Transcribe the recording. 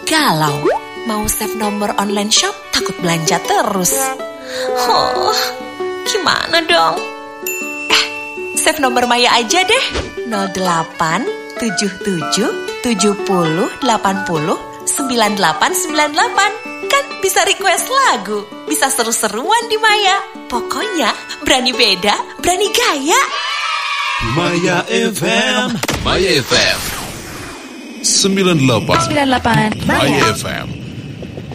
galau. Mau save nomor online shop, takut belanja terus. Oh, gimana dong? Save nomor Maya aja deh. 08 77 70 80 9898. Kan bisa request lagu, bisa seru-seruan di Maya. Pokoknya berani beda, berani gaya. Maya FM. Maya FM 98. Maya FM.